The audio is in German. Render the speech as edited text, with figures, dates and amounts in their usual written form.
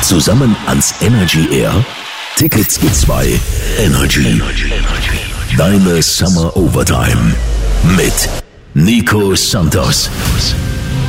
Zusammen ans Energy Air. Tickets gibt's bei Energy. Deine Summer Overtime mit Nico Santos.